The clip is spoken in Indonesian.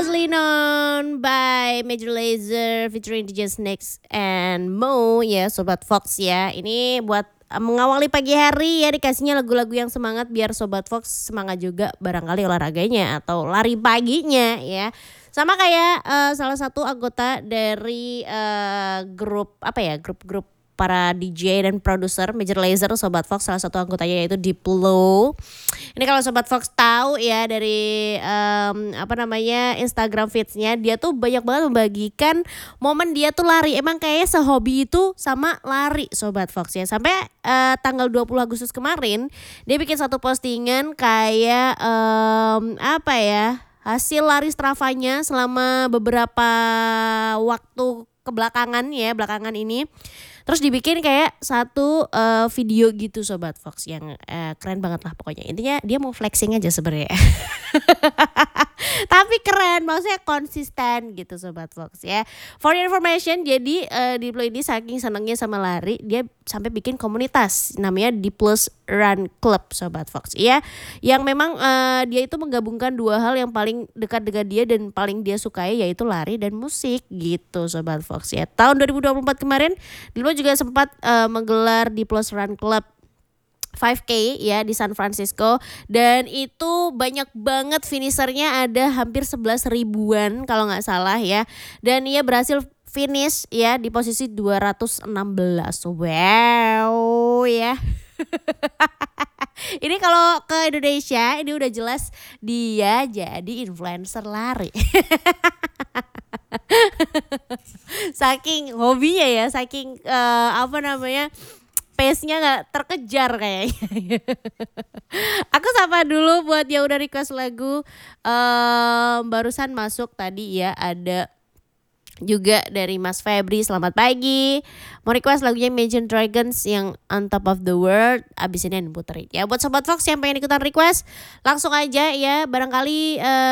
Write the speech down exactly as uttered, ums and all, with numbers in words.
Lean On by Major Lazer featuring D J Snakes and Mo ya Sobat Fox ya. Ini buat uh, mengawali pagi hari ya, dikasihnya lagu-lagu yang semangat biar Sobat Fox semangat juga barangkali olahraganya atau lari paginya ya. Sama kayak uh, salah satu anggota dari uh, grup apa ya grup-grup para D J dan produser Major Lazer, Sobat Fox, salah satu anggotanya yaitu Diplo. Ini kalau Sobat Fox tahu ya dari um, apa namanya Instagram feeds-nya, dia tuh banyak banget membagikan momen dia tuh lari. Emang kayaknya sehobi itu sama lari, Sobat Fox ya. Sampai uh, tanggal dua puluh Agustus kemarin dia bikin satu postingan kayak um, apa ya hasil lari Strava-nya selama beberapa waktu kebelakangan ya belakangan ini. Terus dibikin kayak satu uh, video gitu Sobat Fox yang uh, keren banget lah pokoknya. Intinya dia mau flexing aja sebenarnya. Tapi keren, maksudnya konsisten gitu Sobat Fox ya. For your information, jadi uh, Diplo ini saking senangnya sama lari, dia sampai bikin komunitas namanya Diplo's Run Club Sobat Fox ya. Yang memang uh, dia itu menggabungkan dua hal yang paling dekat dengan dia dan paling dia sukai, yaitu lari dan musik gitu Sobat Fox ya. Tahun dua ribu dua puluh empat kemarin Diplo juga sempat uh, menggelar Diplo's Run Club lima K ya di San Francisco, dan itu banyak banget finishernya, ada hampir sebelas ribuan kalau nggak salah ya, dan ia berhasil finish ya di posisi dua ratus enam belas. Wow ya. Ini kalau ke Indonesia ini udah jelas dia jadi influencer lari. Saking hobinya ya, saking uh, apa namanya pace-nya gak terkejar kayaknya. Aku sapa dulu buat yang udah request lagu. um, Barusan masuk tadi ya, ada juga dari Mas Febri, selamat pagi. Mau request lagunya Imagine Dragons yang On Top of the World. Abis ini yang puterin ya. Buat Sobat Fox yang pengen ikutan request, langsung aja ya. Barangkali uh,